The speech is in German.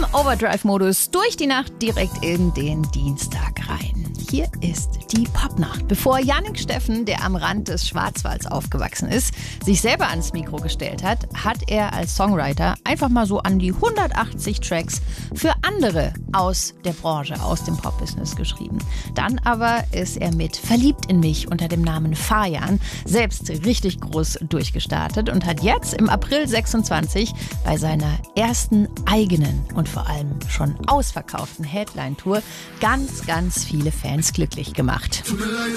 Overdrive-Modus durch die Nacht direkt in den Dienstag rein. Hier ist die Popnacht. Bevor Jannik Steffen, der am Rand des Schwarzwalds aufgewachsen ist, sich selber ans Mikro gestellt hat, hat er als Songwriter einfach mal so an die 180 Tracks für andere aus der Branche, aus dem Popbusiness geschrieben. Dann aber ist er mit Verliebt in mich unter dem Namen Fajan selbst richtig groß durchgestartet und hat jetzt im April 26 bei seiner ersten eigenen und vor allem schon ausverkauften Headline-Tour ganz, ganz viele Fans glücklich gemacht. Tut mir leid,